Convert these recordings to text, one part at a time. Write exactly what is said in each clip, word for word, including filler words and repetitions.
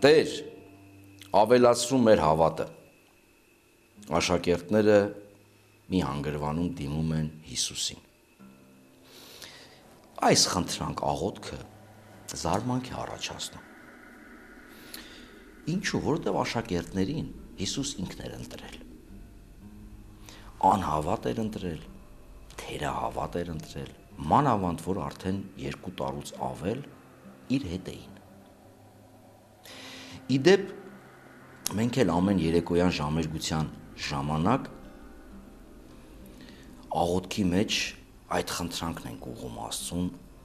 Տեր, ավելացրու մեր հավատը։ Աշակերտները մի հանգրվանում դիմում են Հիսուսին։ Այս խնդրանք աղոթքը զարմանք է առաջացնում։ Ինչու, որովհետև աշակերտներին Հիսուս ինքն էր ընտրել։ Անհավատ էր ընտրել, թերահավատ էր ընտրել, մանավանդ որ արդեն երկու տարուց ավել իր հետ էին։ Իդեպ մենք էլ ամեն երեկոյան ժամերգության ժամանակ աղոթքի մեջ այդ խնդրանքն ենք ուղղում Աստծուն,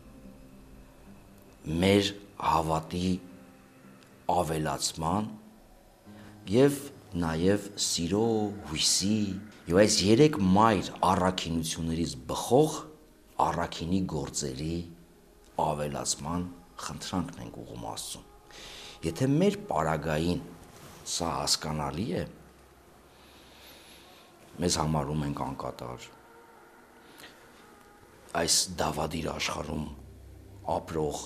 մեր հավատի ավելացման եւ նաեւ սիրո, հույսի եւ այս երեք մայր առաքինություններից բխող առաքինի գործերի ավելացման խնդրանքն ենք ուղղում Աստծուն։ Եթե մեր պարագային սա հասկանալի է, մեզ համարում ենք անկատար, այս դավադիր աշխարհում ապրող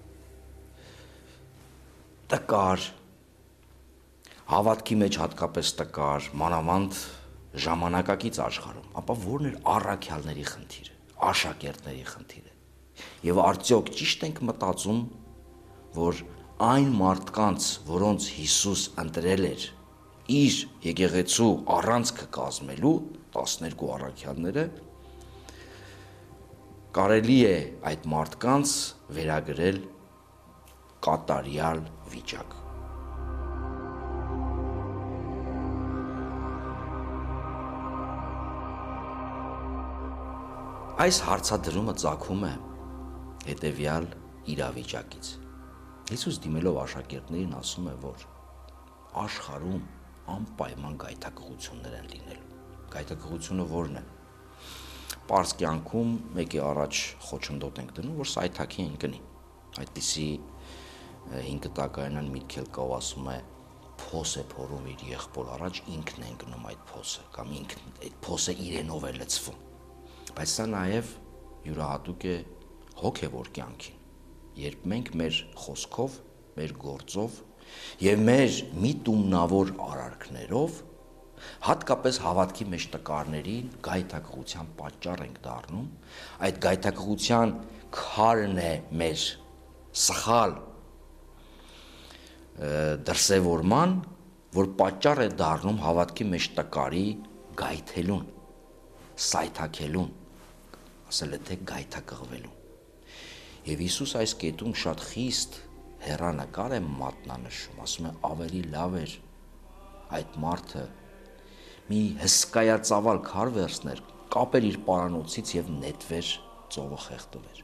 տկար, հավատքի մեջ հատկապես տկար, մանավանդ ժամանակակից աշխարհում, ապա որն էր առաքյալների խնդիրը, աշակերտների խնդիրը։ Եվ արդյոք ճիշտ ենք մտածում, որ այն մարդկանց, որոնց Հիսուս ընտրել էր իր եկեղեցու առանցքը կազմելու, տասներկու առաքյալները, կարելի է այդ մարդկանց վերագրել կատարյալ վիճակ։ Այս հարցադրումը ծագում է հետևյալ իրավիճակից։ Հիսուս դիմելով աշակերտներին ասում է, որ աշխարհում անպայման գայթակղություններ են լինելու։ Գայթակղությունը ո՞րն է։ Պարզ կյանքում մեկի առաջ խոչընդոտ ենք դնում, որ սայթաքի ընկնի։ Այդպիսի հինկտակայանան միտք էլ կա, ասում է, փոս է փորում իր եղբոր առաջ, ինքն է ընկնում այդ փոսը, կամ ինքն այդ փոսը իրենով է լցվում։ Բայց սա նաև յուրահատուկ է հոգևոր կյանքին, երբ մենք մեր խոսքով, մեր գործով եւ մեր միտումնավոր արարքներով հատկապես հավատքի մեջ տկարներին գայթակղության պատճառ ենք դառնում, այդ գայթակղության քարն է մեր սխալ դրսևորման, որ պատճառ է դառնում հավատքի մեջ տկարի գայթելուն, սայթաքելուն, ասել է թե գայթակղվելուն։ Եվ Հիսուս այս կետում շատ խիստ հեռանկար է մատնանշում, ասում է ավելի լավ էր այդ մարդը մի հսկայածավալ քար վերցներ, կապեր իր պարանոցից եւ նետվեր ծովը խեղդվեր,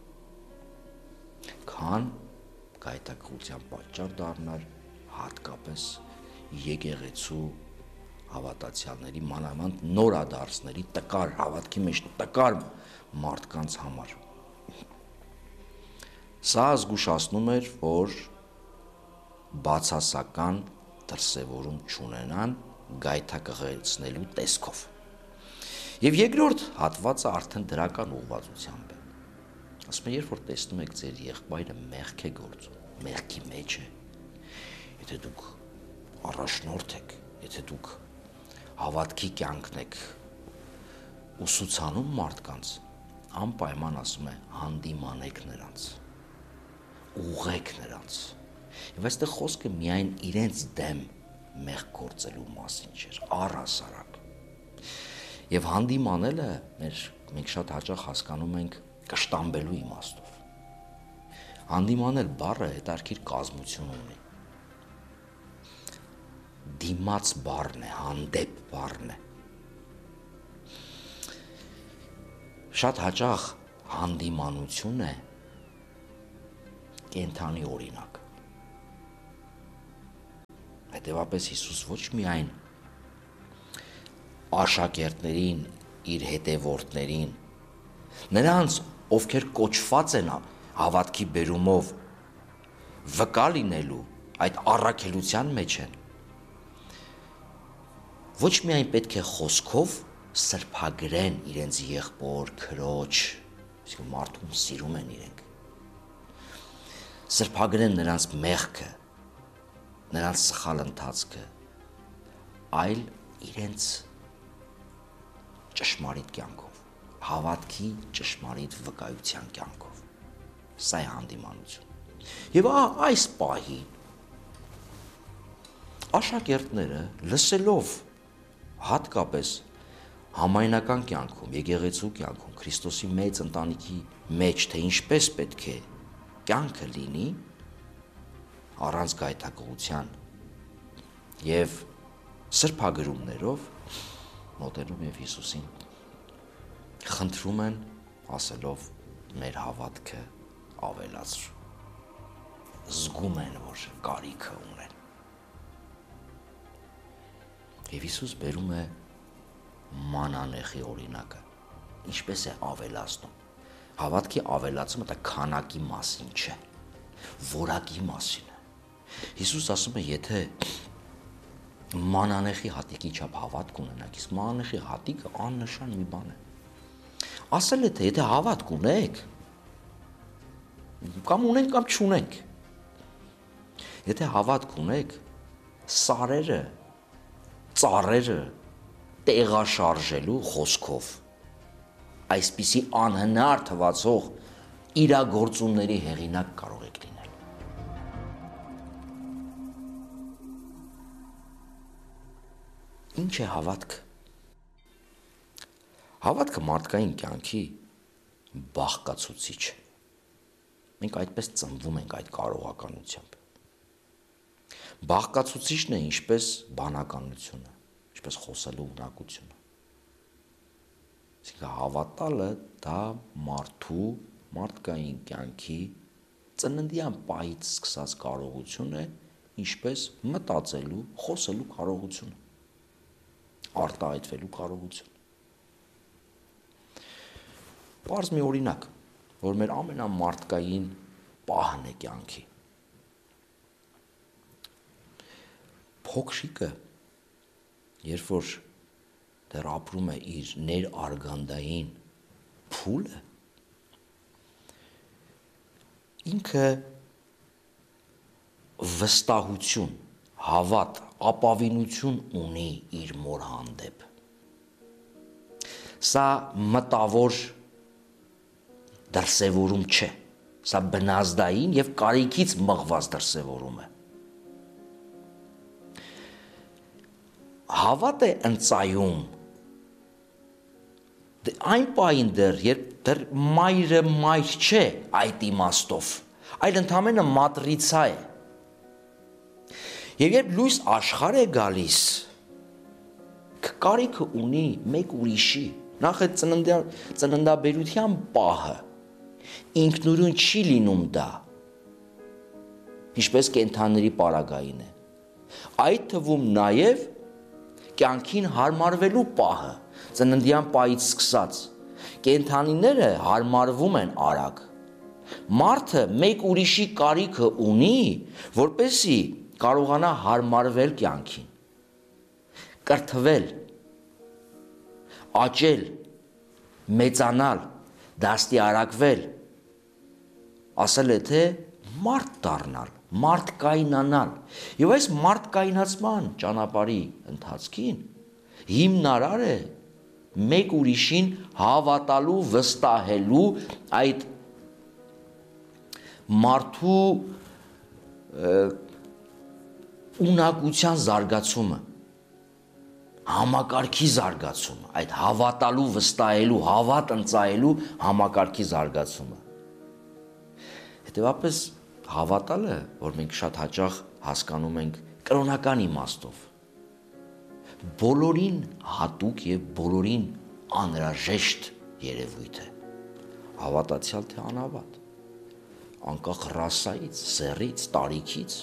քան գայթակղության պատճառ դառնար հատկապես եկեղեցու հավատացյալների, մանավանդ նորադարձների, տկար հավատքի մեջ տկար մարդկանց համար։ Սա զգուշացնում էր, որ բացասական դրսևորում չունենան գայթակղեցնելու տեսքով։ Եվ երկրորդ հատվածը արդեն դրական ուղղվածությամբ է։ Ասում է, երբ որ տեսնում եք ձեր եղբայրը մեղք է գործում, մեղքի մեջ է, եթե դուք առաջնորդ եք, եթե դուք հավատքի կյանքն եք ուսուցանում մարդկանց, անպայման ասում է հանդիմանեք նրանց, ուղղեք նրանց։ Եվ այստեղ խոսքը միայն իրենց դեմ մեղք գործելու մասին չէր, առհասարակ։ Եվ հանդիմանելը մեր մենք շատ հաճախ հասկանում ենք կշտամբելու իմաստով։ Հանդիմանել բառը հետարքիր կազմություն ունի։ Դիմաց բառն է, հանդեպ բառն է։ Շատ հաճախ հանդիմանություն է կենթանի օրինակ։ Հետևաբար Հիսուս ոչ միայն աշակերտներին, իր հետևորդներին, նրանց, ովքեր կոչված են հավատքի բերումով վկա լինելու այդ առաքելության մեջ են, ոչ միայն պետք է խոսքով սրբագրեն իրենց եղբոր, քրոջ, իսկ մարդուն սիրում են իրենք, սրբագրեն նրանց մեղքը, նրանց սխալ ընթացքը, այլ իրենց ճշմարիտ կյանքով, հավատքի ճշմարիտ վկայության կյանքով։ Սա է հանդիմանություն։ Եվ այս պահի աշակերտները լսելով հատկապես համայնական կյանքում, եկեղեցու կյանքում, Քրիստոսի մեծ ընտանիքի մեջ, թե ինչպես պետք է կյանքը լինի, առանց գայթակղության եւ սրբագրումներով մոտենում եւ Հիսուսին խնդրում են, ասելով մեր հավատքը ավելացրու։ Զգում են, որ կարիքը ունեն։ Եվ Հիսուս բերում է մանանեխի օրինակը, ինչպես է ավելացնում։ Հավատքի ավելացումը դա քանակի մասին չէ, որակի մասին է։ Հիսուս ասում է, եթե մանանեխի հատիկի չափ հավատք ունենաք, իսկ մանանեխի հատիկը աննշան մի բան է։ Ասել է, թե եթե հավատք ունեք, կամ ունենք կամ չունենք, եթե հավատք ունեք, սարերը, ծառերը տեղաշարժելու խոսքով, այսպիսի անհնար թվացող իրագործումների հեղինակ կարող եք լինել։ Ինչ է հավատքը։ Հավատքը մարդկային կյանքի բաղկացուցիչ է։ Մենք այդպես ծնվում ենք այդ կարողականությամբ։ Բաղկացուցիչն է ինչպես բանականությունը, ինչպես խոսելու ունակությունը։ Իսկ հավատալը դա մարդու մարդկային կյանքի ծննդյան պահից սկսած կարողություն է, ինչպես մտածելու, խոսելու կարողությունը, արտահայտվելու կարողություն։ Պարզ մի օրինակ, որ մեր ամենամարդկային պահն է կյանքի։ Փոքրիկը, երբ որ դեռ ապրում է իր ներարգանդային փուլը, ինքը վստահություն, հավատ, ապավինություն ունի իր մոր հանդեպ։ Սա մտավոր դրսևորում չէ, սա բնազդային եւ կարիքից մղված դրսևորում է։ Հավատ է ընծայում այն պահին դեռ, երբ դեռ մայրը մայր չէ այդ իմաստով, այլ ընդամենը մատրիցա է։ Եվ երբ լույս աշխարհ է գալիս, կարիքը ունի մեկ ուրիշի, նախ այդ ծննդաբերության պահը, ինքնուրույն չի լինում դա, ինչպես կենդանիների պարագային է։ Այդ թվում նաև կյանքին հարմարվելու պահը, ծննդյան պահից սկսած, կենդանիները հարմարվում են արագ։ Մարդը մեկ ուրիշի կարիքը ունի, որպեսզի կարողանա հարմարվել կյանքին, կրթվել, աճել, մեծանալ, դաստիարակվել, ասել է, թե մարդ դառնալ, մարդկայնանալ։ Եվ այս մարդկայնացման ճանապարհի ընթացքին հիմնարար է մեկ ուրիշին հավատալու, վստահելու այդ մարդու ունակության զարգացումը, համակարգի զարգացումը, այդ հավատալու, վստահելու, հավատ ընծայելու համակարգի զարգացումը։ Հետևաբար հավատալը, որ մենք շատ հաճախ հասկանում ենք կրոնական իմաստով, բոլորին հատուկ եւ բոլորին անհրաժեշտ երևույթ է։ Հավատացյալ թե անհավատ, անկախ ռասայից, սեռից, տարիքից,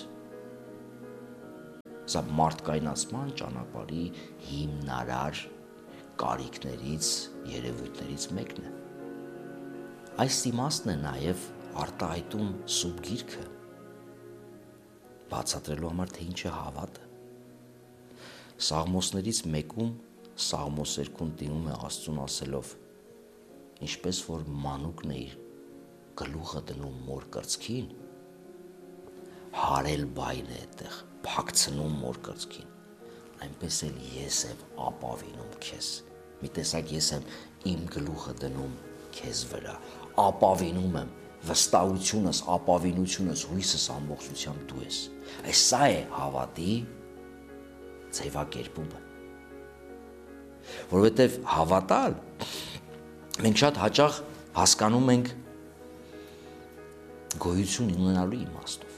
սա մարդկայնացման ճանապարհի հիմնարար կարիքներից, երևույթներից մեկն է։ Այս իմաստն է նաև արտահայտում Սուրբ Գիրքը, բացատրելու համար, թե ինչ է հավատը։ Սաղմոսներից մեկում Սաղմոս երկում դիմում է Աստծուն ասելով. ինչպես որ մանուկն է իր գլուխը դնում մոր կրծքին, հարել բայն է այդտեղ, փակցնում մոր կրծքին, այնպես էլ ես եմ ապավինում քեզ։ Մի տեսակ ես եմ իմ գլուխը դնում քեզ վրա, ապավինում եմ, վստահությունս, ապավինությունս, հույսս ամբողջությամբ դու ես։ Այս սա է հավատի ձևակերպումը։ Որովհետև հավատալ մենք շատ հաճախ հասկանում ենք գոյություն ունենալու իմաստով։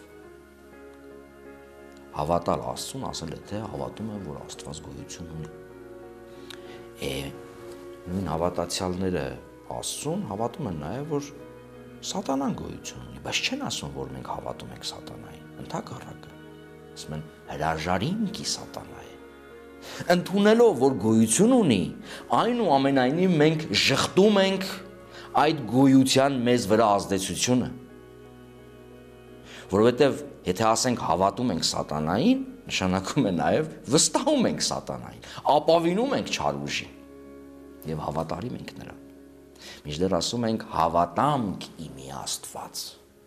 Հավատալ Աստծուն ասել է, թե հավատում եմ, որ Աստված գոյություն ունի։ Է նույն հավատացյալները Աստծուն հավատում են նաև, որ Սատանան գոյություն ունի, բայց չեն ասում, որ մենք հավատում ենք Սատանային, ընդհակառակը։ Ասում են հրաժարինքի Սատանա է։ Ընդունելով, որ գոյություն ունի, այնուամենայնիվ մենք ժխտում ենք այդ գոյության մեզ վրա ազդեցությունը։ Որովհետև եթե ասենք հավատում ենք Սատանային, նշանակում է նաև վստահում ենք Սատանային, ապավինում ենք չար ուժին եւ հավատարիմ ենք նրան։ Մինչդեռ ասում ենք հավատամք իմի Աստված։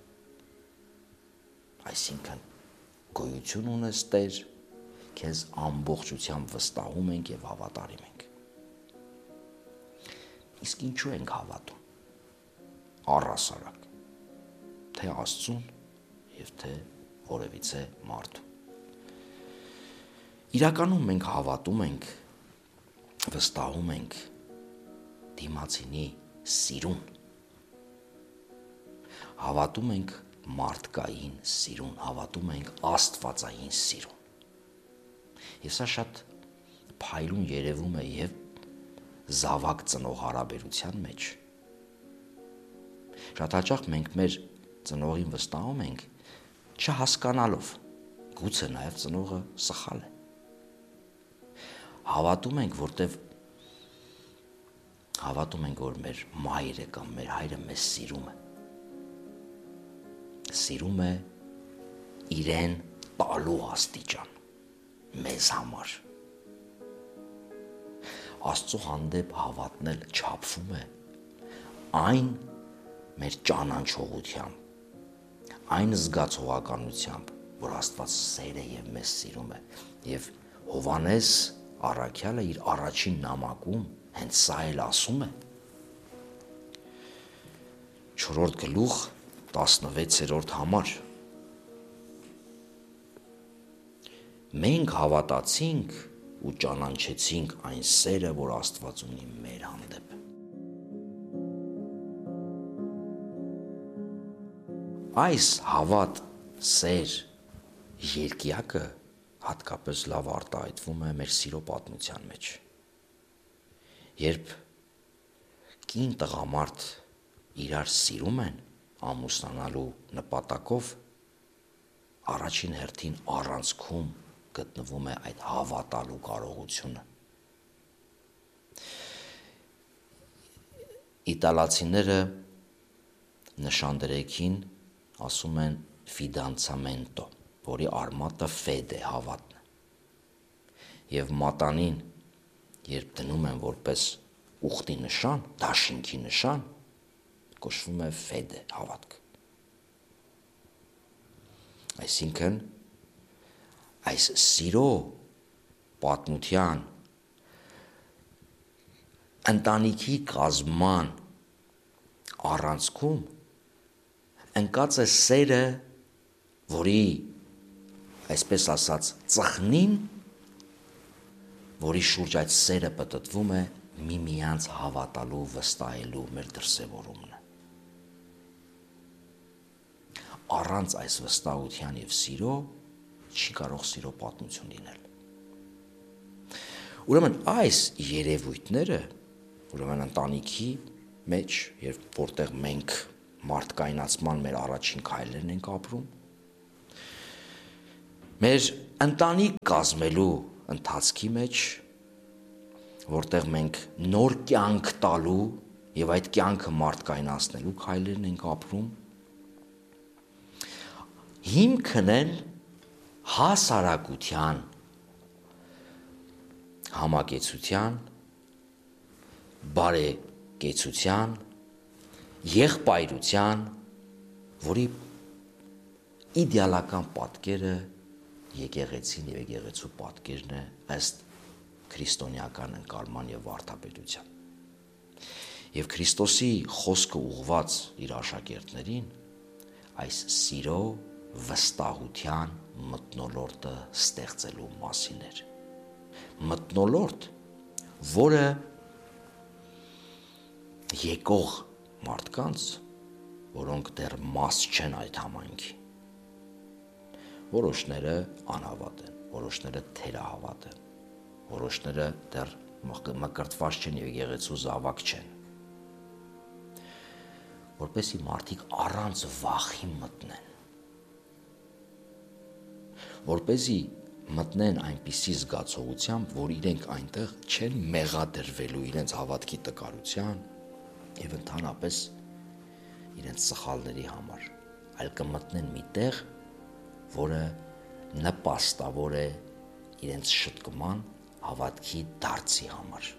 Այսինքն գոյություն ունես Տեր, քեզ ամբողջությամբ վստահում ենք եւ հավատարիմ ենք։ Իսկ ինչու ենք հավատում։ Առհասարակ, թե Աստծուն եւ թե որևիցե մարդու։ Իրականում մենք հավատում ենք, վստահում ենք դիմացինի սիրուն։ Հավատում ենք մարդկային սիրուն, հավատում ենք աստվածային սիրուն։ Եվ սա շատ փայլուն երևում է եւ զավակ ծնող հարաբերության մեջ։ Շատ հաճախ մենք մեր ծնողին վստահում ենք, չհասկանալով, գուցե նաեւ ծնողը սխալ է։ Հավատում ենք, որտեվ հավատում ենք, որ մեր մայրը կամ մեր հայրը մեզ սիրում է։ Սիրում է իրեն տալու աստիճան մեզ համար։ Աստծո հանդեպ հավատնել չափվում է այն մեր ճանաչողությամբ, այն զգացողականությամբ, որ Աստված սեր է եւ մեզ սիրում է։ Եվ Հովհաննես առաքյալը իր առաջին նամակում հենց սա էլ ասում է։ չորրորդ գլուխ տասնվեցերորդ համար։ Մենք հավատացինք ու ճանաչեցինք այն սերը, որ Աստված ունի մեր հանդեպ։ Այս հավատ, սեր, երկիակը հատկապես լավ արտահայտվում է մեր սիրո պատմության մեջ։ Երբ կին տղամարդ իրար սիրում են ամուսնանալու նպատակով, առաջին հերթին առանցքում գտնվում է այդ հավատալու կարողությունը։ Իտալացիները նշանդրեքին ասում են fidanzamento, որի արմատը fede հավատն է։ Եվ մատանին, երբ դնում են որպես ուխտի նշան, դաշինքի նշան, կոչվում է fede հավատք։ Այսինքն այս սիրո պատմության ընտանիքի կազման առանցքում ընկած է սերը, որի, այսպես ասած, ծխնին, որի շուրջ այդ սերը պտտվում է միմյանց հավատալու, վստահելու մեր դրսևորումն է։ Առանց այս վստահության եւ սիրո չի կարող սիրո պատմություն լինել։ Ուրեմն այս երևույթները, ուրեմն ընտանիքի մեջ, երբ որտեղ մենք մարդկայնացման մեր առաջին քայլերն ենք ապրում, մեր ընտանիք կազմելու ընթացքի մեջ, որտեղ մենք նոր կյանք տալու եւ այդ կյանքը մարդկայնացնելու քայլերն ենք ապրում, հիմքն են հասարակության, համակեցության, բարեկեցության, եղբայրության, որի իդեալական պատկերը եկեղեցին եւ եկեղեցու պատկերն է ըստ քրիստոնեական ընկալման եւ վարդապետության։ Եվ Քրիստոսի խոսքը ուղված իր աշակերտներին այս սիրո, վստահության մթնոլորտը ստեղծելու մասին էր։ Մթնոլորտ, որը եկող մարդկանց, որոնք դեռ մաս չեն այդ համայնքի, որոշները անհավատ են, որոշները թերահավատ են, որոշները դեռ մկրտված չեն եւ եկեղեցու զավակ չեն, որպեսզի մարդիկ առանց վախի մտնեն, որպեսզի մտնեն այնպիսի զգացողությամբ, որ իրենք այնտեղ չեն մեղադրվելու իրենց հավատքի տկարության եւ ընդհանրապես իրենց սխալների համար, այլ կմտնեն մի տեղ, որը նպաստավոր է իրենց շտկման, հավատքի դարձի համար։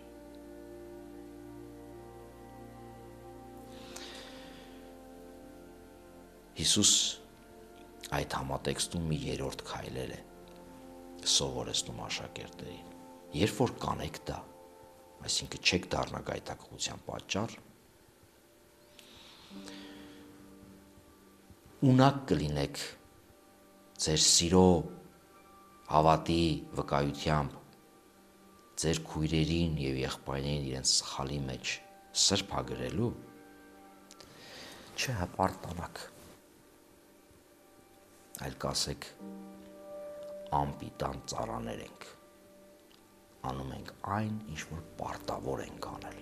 Հիսուս այդ համատեքստում մի երրորդ քայլեր է սովորեցնում աշակերտներին։ Երբ որ կանեք դա, այսինքն չեք դառնա գայթակղության պատճառ, ունակ կլինեք ձեր սիրո, հավատի, վկայությամբ, ձեր քույրերին եւ եղբայրներին իրենց սխալի մեջ սրբագրելու, չհպարտանաք, այլ կասեք անպիտան ծառաներ ենք, անում ենք այն, ինչ որ պարտավոր ենք անել։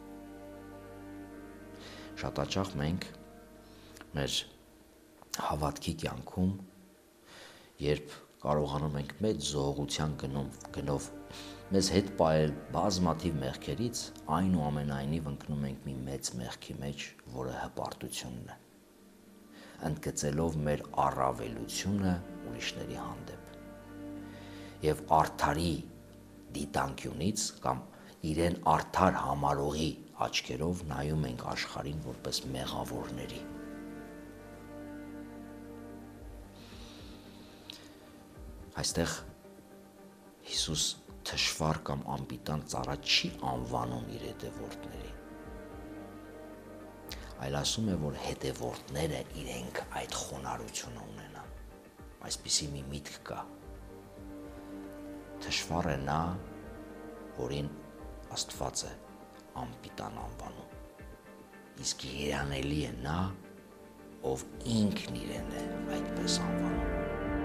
Շատ հաճախ մենք մեր հավատքի կյանքում, երբ կարողանում ենք մեծ զողության գնում, գնով մեզ հետ պահել բազմաթիվ մեղքերից, այնուամենայնիվ ընկնում ենք մի մեծ մեղքի մեջ, որը հպարտությունն է, ընդգծելով մեր առավելությունը ուրիշների հանդեպ եւ արդարի դիտանկյունից կամ իրեն արդար համարողի աչքերով նայում ենք աշխարհին որպես մեղավորների։ Այստեղ Հիսուս թշվառ կամ անպիտան ծառա չի անվանում իր հետևորդներին, այլ ասում է, որ հետևորդները իրենք այդ խոնարհությունը ունենան։ Այսպիսի մի միտք կա։ Թշվառ է նա, որին Աստված է անպիտան անվանում, իսկ երանելի է նա, ով ինքն իրեն է այդպես անվանում։